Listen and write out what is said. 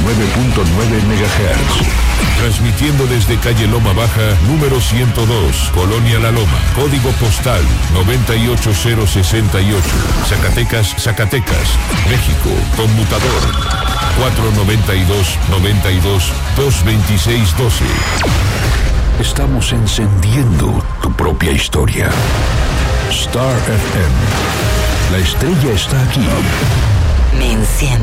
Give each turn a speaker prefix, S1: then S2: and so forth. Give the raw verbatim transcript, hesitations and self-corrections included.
S1: nueve punto nueve megahertz.
S2: Transmitiendo desde calle Loma Baja, número ciento dos, Colonia La Loma, código postal noventa y ocho cero sesenta y ocho, Zacatecas, Zacatecas, México, conmutador cuatro noventa y dos, noventa y dos, dos veintiséis doce.
S1: Estamos encendiendo tu propia historia. Star F M. La estrella está aquí.
S3: Me enciende.